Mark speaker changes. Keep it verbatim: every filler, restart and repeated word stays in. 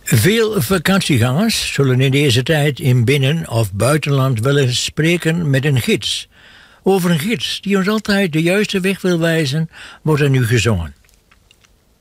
Speaker 1: Veel vakantiegangers zullen in deze tijd in binnen- of buitenland willen spreken met een gids. Over een gids die ons altijd de juiste weg wil wijzen, wordt er nu gezongen.